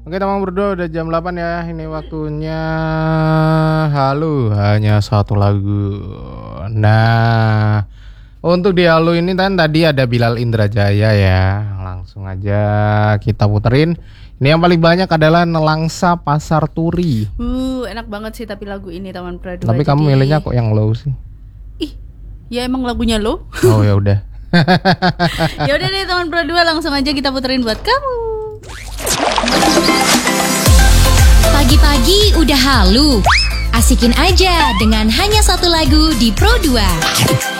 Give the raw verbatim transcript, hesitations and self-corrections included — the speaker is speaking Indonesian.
Oke teman berdua, udah jam delapan ya. Ini waktunya Halu hanya satu lagu. Nah, untuk di Halu ini kan tadi ada Bilal Indrajaya ya. Langsung aja kita puterin. Ini yang paling banyak adalah Nelangsa Pasar Turi. Uh, enak banget sih tapi lagu ini Taman Pradua. Tapi kamu milihnya kok yang low sih? Ih, ya emang lagunya low. Oh ya udah. Ya udah deh Taman Pradua, langsung aja kita puterin buat kamu. Pagi-pagi udah halu. Asikin aja dengan hanya satu lagu di Pro dua.